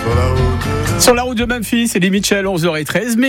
Sur la route de Memphis, c'est les Mitchell, 11h13.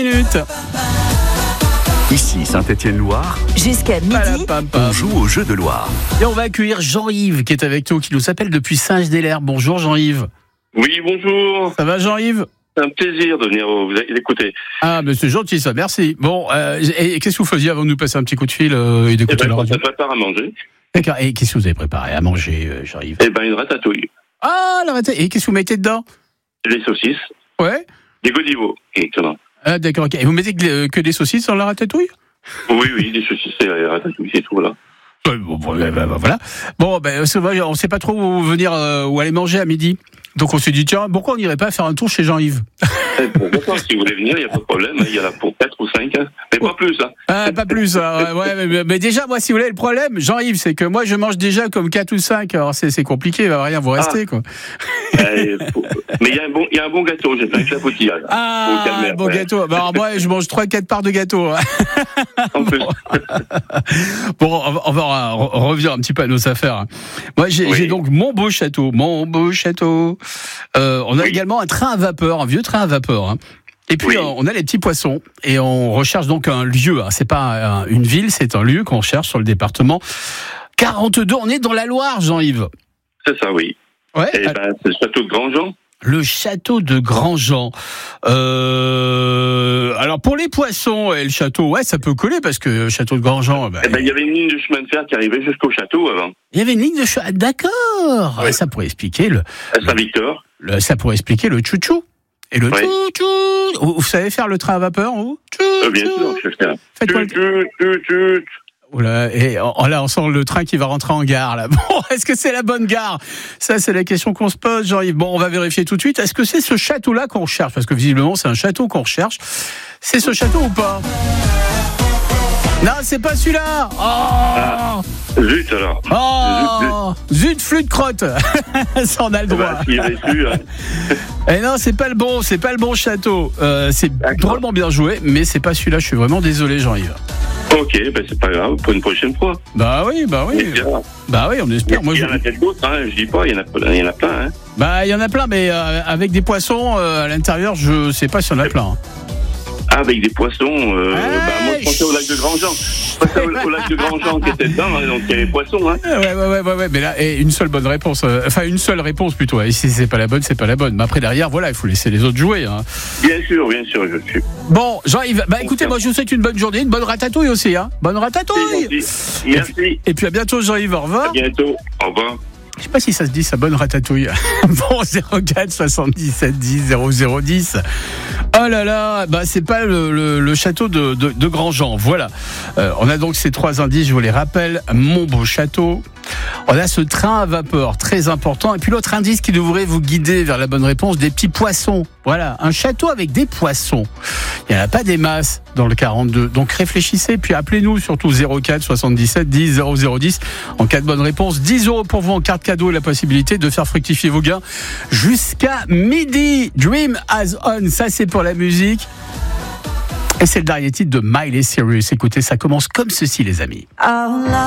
Ici Saint-Étienne-Loire. Jusqu'à midi, On joue au jeu de Loire. Et on va accueillir Jean-Yves qui est avec nous, qui nous appelle depuis Saint-Gelais-d'Ailers. Bonjour Jean-Yves. Oui, bonjour. Ça va Jean-Yves? C'est un plaisir de venir vous écouter. Ah, mais c'est gentil ça, merci. Bon, et qu'est-ce que vous faisiez avant de nous passer un petit coup de fil et d'écouter la radio? Ça prépare à manger. D'accord, et qu'est-ce que vous avez préparé à manger, Jean-Yves? Une ratatouille. Ah, la ratatouille. Et qu'est-ce que vous mettez dedans? Des saucisses. Ouais. Des godivots. Excellent. Ah, d'accord, ok. Et vous mettez que des saucisses dans la ratatouille? Oui, des saucisses et ratatouille, c'est tout là. Voilà. Bon, on sait pas trop où venir, où aller manger à midi. Donc on s'est dit, tiens, pourquoi on n'irait pas faire un tour chez Jean-Yves? Pourquoi, si vous voulez venir, il n'y a pas de problème. Il y en a pour 4 ou 5, mais pas plus. Ah, pas plus. Mais déjà, moi, si vous voulez, le problème, Jean-Yves, c'est que moi, je mange déjà comme 4 ou 5. Alors c'est compliqué, il va rien vous rester, quoi. Mais il y a un bon gâteau, j'ai fait un clafoutis. Ah, bon gâteau. Alors moi, je mange 3-4 parts de gâteau. En plus. Bon, on va revenir un petit peu à nos affaires. Moi, j'ai donc mon beau château. On a également un train à vapeur, un vieux train à vapeur. Et puis on a les petits poissons et on recherche donc un lieu. C'est pas une ville, c'est un lieu qu'on cherche sur le département 42. On est dans la Loire, Jean-Yves. C'est ça, oui. Ouais. C'est le château de Grandjean. Le château de Grandjean. Alors pour les poissons et le château, ouais, ça peut coller parce que le château de Grandjean. Il y avait une ligne de chemin de fer qui arrivait jusqu'au château avant. Il y avait une ligne de chemin. D'accord. Oui. Ça pourrait expliquer Saint-Victor. Ça pourrait expliquer le tchou-tchou. Et le tchou-tchou. Vous savez faire le train à vapeur, vous? Bien sûr, je sais. Faites-moi le... Oula, et là, on sent le train qui va rentrer en gare, là. Bon, est-ce que c'est la bonne gare? Ça, c'est la question qu'on se pose, Jean-Yves. Bon, on va vérifier tout de suite. Est-ce que c'est ce château-là qu'on recherche? Parce que visiblement, c'est un château qu'on recherche. C'est ce château ou pas? Non, c'est pas celui-là. Oh, zut, alors. Oh, zut, flûte crotte. Ça, on a le droit. Il est déçu, Et non, c'est pas le bon château. C'est drôlement bien joué, mais c'est pas celui-là. Je suis vraiment désolé, Jean-Yves. Ok, c'est pas grave, pour une prochaine fois. Bah oui. Bah oui, on espère. Il y en a peut-être d'autres, je dis pas, il y en a plein. Bah il y en a plein, mais avec des poissons à l'intérieur, je sais pas s'il y en a plein. Avec des poissons, moi je pensais au lac de Grandjean. Au lac de Grandjean qui était dedans, donc il y avait des poissons. Ouais, mais là, une seule bonne réponse. Une seule réponse plutôt. Et si c'est pas la bonne, c'est pas la bonne. Mais après, derrière, voilà, il faut laisser les autres jouer. Bien sûr, je suis. Bon, Jean-Yves, écoutez, moi, je vous souhaite une bonne journée, une bonne ratatouille aussi. Bonne ratatouille. Merci. Et puis à bientôt, Jean-Yves, au revoir. À bientôt, au revoir. Je sais pas si ça se dit, ça, bonne ratatouille. Bon, 04 77 10 0010. Oh là là, c'est pas le château de Grandjean. Voilà. On a donc ces 3 indices, je vous les rappelle. Mon beau château. On a ce train à vapeur, très important. Et puis l'autre indice qui devrait vous guider vers la bonne réponse, des petits poissons. Voilà, un château avec des poissons. Il n'y en a pas des masses dans le 42. Donc réfléchissez, puis appelez-nous surtout 04 77 10 0010. En cas de bonne réponse, 10 € pour vous en carte cadeau et la possibilité de faire fructifier vos gains jusqu'à midi. Dream As On, ça c'est pour la musique. Et c'est le dernier titre de Miley Cyrus. Écoutez, ça commence comme ceci, les amis.